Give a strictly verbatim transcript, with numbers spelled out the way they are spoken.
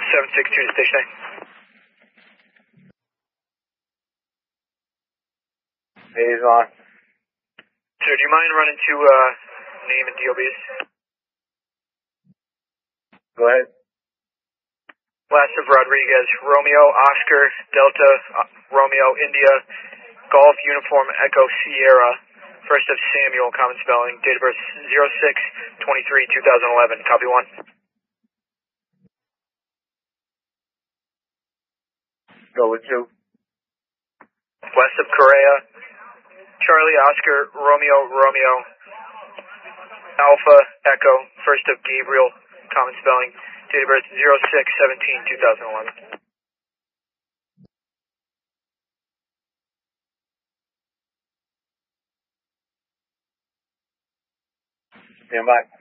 seven six two to station nine. Phase on. Sir, do you mind running to uh, name and D O Bs? Go ahead. Last of Rodriguez, Romeo, Oscar, Delta, uh, Romeo, India, Golf, Uniform, Echo, Sierra. First of Samuel, common spelling, date of birth zero six twenty-three two thousand eleven. Copy one. Go with two. West of Correa, Charlie, Oscar, Romeo, Romeo, Alpha, Echo, first of Gabriel, common spelling, date of birth zero six seventeen two thousand eleven. Stand by.